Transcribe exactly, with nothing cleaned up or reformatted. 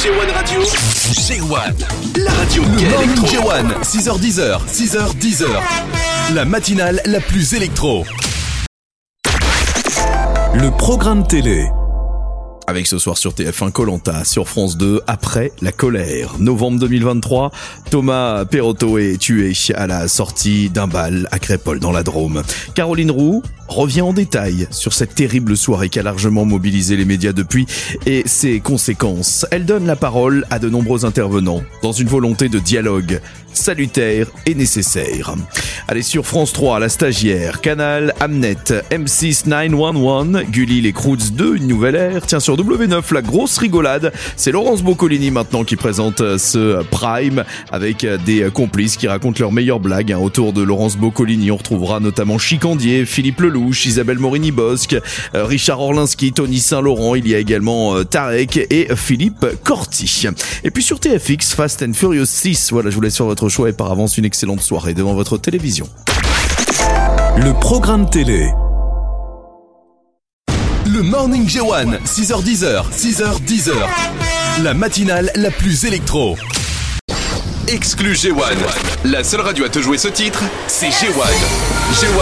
G un Radio, G un, la radio Le qui est Morning électro. G un, six heures dix, six heures dix. La matinale la plus électro. Le programme télé. Avec ce soir sur T F un Koh-Lanta, sur France deux, Après la colère. Novembre deux mille vingt-trois, Thomas Perrotto est tué à la sortie d'un bal à Crépol dans la Drôme. Caroline Roux revient en détail sur cette terrible soirée qui a largement mobilisé les médias depuis et ses conséquences. Elle donne la parole à de nombreux intervenants dans une volonté de dialogue salutaire et nécessaire. Allez, sur France trois, La Stagiaire, Canal, Amnet, M six neuf cent onze, Gulli, Les Croods deux, Une Nouvelle Ère. Tiens, sur W neuf, La Grosse Rigolade, c'est Laurence Boccolini maintenant qui présente ce Prime avec des complices qui racontent leurs meilleures blagues. Autour de Laurence Boccolini, on retrouvera notamment Chicandier, Philippe Lelouch, Isabelle Morini-Bosque, Richard Orlinski, Tony Saint-Laurent. Il y a également Tarek et Philippe Corti. Et puis sur T F X, Fast and Furious six. Voilà, je vous laisse sur votre choix et par avance une excellente soirée devant votre télévision. Le programme télé. Le Morning G un, six heures dix, six heures dix. La matinale la plus électro. Exclu G un. La seule radio à te jouer ce titre, c'est G un. G